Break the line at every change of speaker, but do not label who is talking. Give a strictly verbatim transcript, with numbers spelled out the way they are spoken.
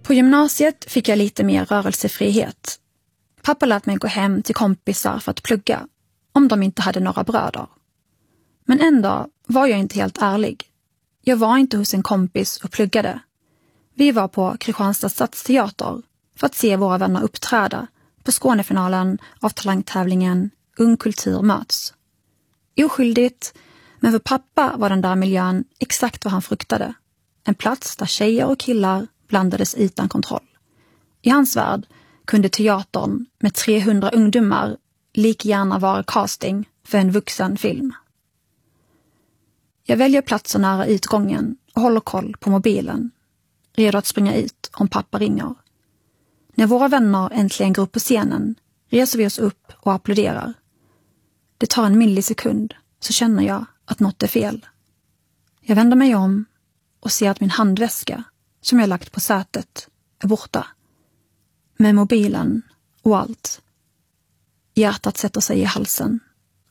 På gymnasiet fick jag lite mer rörelsefrihet. Pappa lät mig gå hem till kompisar för att plugga, om de inte hade några bröder. Men en dag var jag inte helt ärlig. Jag var inte hos en kompis och pluggade. Vi var på Kristianstads stadsteater för att se våra vänner uppträda på Skånefinalen av talangtävlingen Ung kultur möts. Oskyldigt, men för pappa var den där miljön exakt vad han fruktade. En plats där tjejer och killar blandades utan kontroll. I hans värld kunde teatern med trehundra ungdomar lika gärna vara casting för en vuxen film. Jag väljer platser nära utgången och håller koll på mobilen, redo att springa ut om pappa ringer. När våra vänner äntligen går upp på scenen reser vi oss upp och applåderar. Det tar en millisekund så känner jag att något är fel. Jag vänder mig om och ser att min handväska som jag lagt på sätet är borta. Med mobilen och allt. Hjärtat sätter sig i halsen.